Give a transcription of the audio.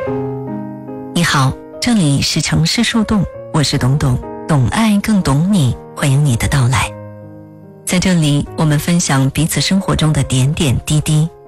你好，这里是城市树洞，我是董董，懂爱更懂你，欢迎你的到来。在这里，我们分享彼此生活中的点点滴滴，